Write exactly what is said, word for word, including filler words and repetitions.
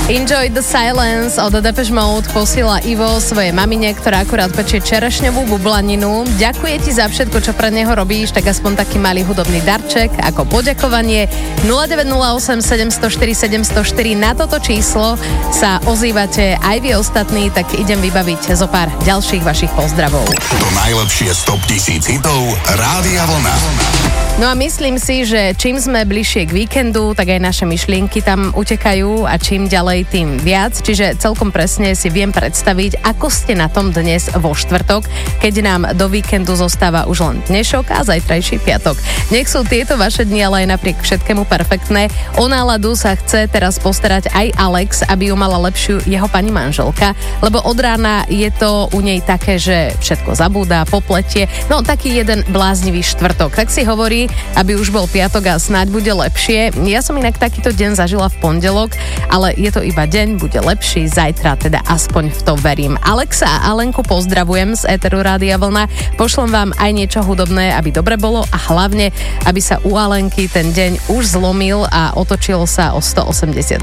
Enjoy the Silence od Depeche Mode posiela Ivo svojej mamine, ktorá akurát pečie čerešňovú bublaninu. Ďakuje ti za všetko, čo pre neho robíš, tak aspoň taký malý hudobný darček ako poďakovanie. nula deväť nula osem sedem nula štyri sedem nula štyri, na toto číslo sa ozývate aj vy ostatní, tak idem vybaviť zo pár ďalších vašich pozdravov. To najlepšie z top tisíc hitov Rádia Vlna. No a myslím si, že čím sme bližšie k víkendu, tak aj naše myšlienky tam utekajú a čím ďalej, tým viac. Čiže celkom presne si viem predstaviť, ako ste na tom dnes vo štvrtok, keď nám do víkendu zostáva už len dnešok a zajtrajší piatok. Nech sú tieto vaše dni ale aj napriek všetkému perfektné. O náladu sa chce teraz postarať aj Alex, aby ju mala lepšiu jeho pani manželka, lebo od rána je to u nej také, že všetko zabúda, popletie. No taký jeden bláznivý štvrtok. Tak si hovorí, aby už bol piatok a snáď bude lepšie. Ja som inak takýto deň zažila v pondelok, ale je to iba deň, bude lepší, zajtra teda aspoň v to verím. Alexa a Alenku pozdravujem z Eteru Rádia Vlna. Pošlem vám aj niečo hudobné, aby dobre bolo a hlavne, aby sa u Alenky ten deň už zlomil a otočil sa o stoosemdesiat